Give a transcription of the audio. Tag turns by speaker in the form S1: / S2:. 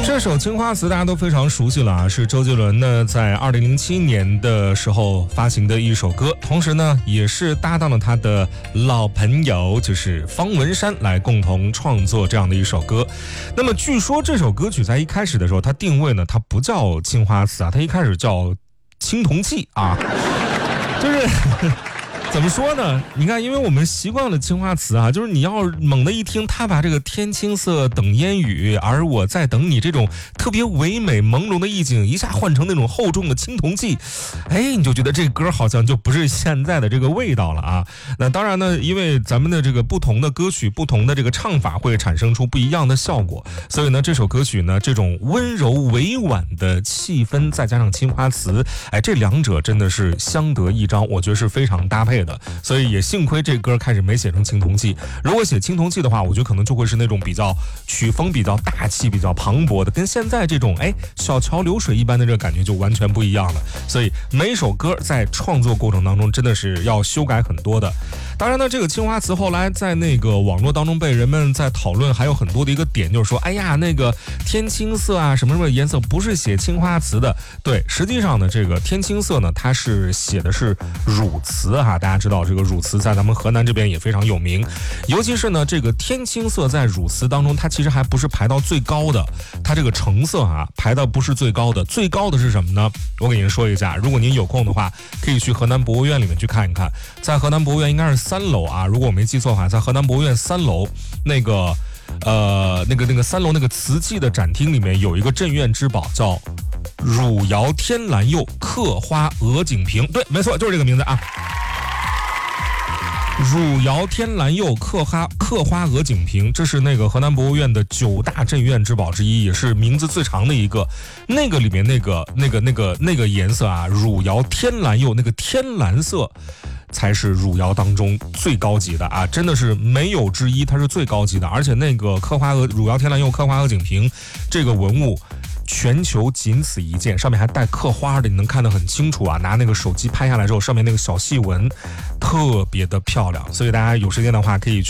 S1: 这首《青花瓷》大家都非常熟悉了啊，是周杰伦呢在2007年的时候发行的一首歌，同时呢也是搭档了他的老朋友就是方文山来共同创作这样的一首歌。那么据说这首歌曲在一开始的时候，它定位呢它不叫青花瓷啊，它一开始叫青铜器啊，就是怎么说呢？你看，因为我们习惯了青花瓷啊，就是你要猛的一听，他把这个天青色等烟雨，而我在等你这种特别唯美朦胧的意境，一下换成那种厚重的青铜器，哎，你就觉得这歌好像就不是现在的这个味道了啊。那当然呢，因为咱们的这个不同的歌曲、不同的这个唱法会产生出不一样的效果，所以呢，这首歌曲呢，这种温柔委婉的气氛，再加上青花瓷，哎，这两者真的是相得益彰，我觉得是非常搭配的。所以也幸亏这歌开始没写成青铜器，如果写青铜器的话，我觉得可能就会是那种比较曲风比较大气、比较磅礴的，跟现在这种小桥流水一般的这个感觉就完全不一样了。所以每首歌在创作过程当中真的是要修改很多的。当然呢，这个青花瓷后来在那个网络当中被人们在讨论，还有很多的一个点就是说，哎呀，那个天青色啊，什么什么颜色不是写青花瓷的。对，实际上呢，这个天青色呢，它是写的是汝瓷哈，大家知道这个汝瓷在咱们河南这边也非常有名，尤其是呢这个天青色在汝瓷当中，它其实还不是排到最高的，它这个成色啊排到不是最高的，最高的是什么呢？我给您说一下，如果您有空的话，可以去河南博物院里面去看一看，在河南博物院应该是3楼啊，如果我没记错的话，在河南博物院3楼那个3楼那个瓷器的展厅里面有一个镇院之宝叫汝窑天蓝釉刻花鹅颈瓶，对，没错，就是这个名字啊。汝窑天蓝釉刻花鹅颈瓶，这是那个河南博物院的9大镇院之宝之一，也是名字最长的一个。那个里面那个颜色啊，汝窑天蓝釉那个天蓝色才是汝窑当中最高级的啊，真的是没有之一，它是最高级的。而且那个汝窑天蓝釉刻花鹅颈瓶这个文物全球仅此一件，上面还带刻花的，你能看得很清楚啊！拿那个手机拍下来之后，上面那个小细纹特别的漂亮，所以大家有时间的话可以去